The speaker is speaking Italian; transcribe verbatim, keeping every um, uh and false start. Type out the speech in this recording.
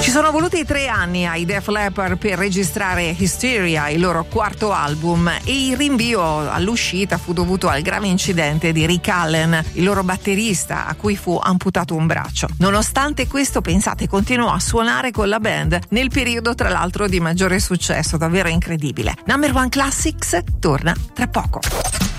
Ci sono voluti tre anni ai Def Leppard per registrare Hysteria, il loro quarto album, e il rinvio all'uscita fu dovuto al grave incidente di Rick Allen, il loro batterista, a cui fu amputato un braccio. Nonostante questo, pensate, continuò a suonare con la band nel periodo tra l'altro di maggiore successo, davvero incredibile. Number One Classics torna tra poco.